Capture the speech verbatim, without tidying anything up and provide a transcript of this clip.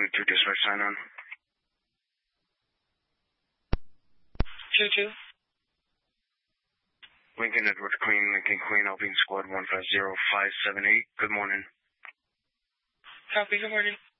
twenty-two dispatch sign on. two two. Lincoln Edward Queen, Lincoln Queen, Alpine Squad one five zero five seven eight. Good morning. Copy, good morning.